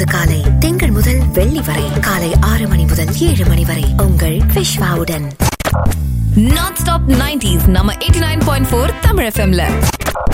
இப்போது காலை திங்கள் முதல் வெள்ளி வரை காலை 6 மணி முதல் 7 மணி வரை உங்கள் விஷ்வாவுடன். Non-stop 90s நம்ம 89.4 தமிழ் FMல